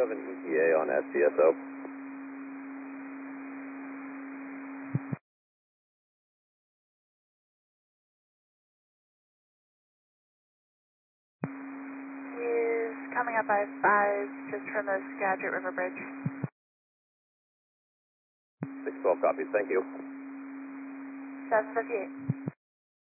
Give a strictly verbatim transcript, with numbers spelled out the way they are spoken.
seven E T A on S C S O. He's coming up by five, just from the Skagit River Bridge. six twelve copies, thank you. seven fifty-eight.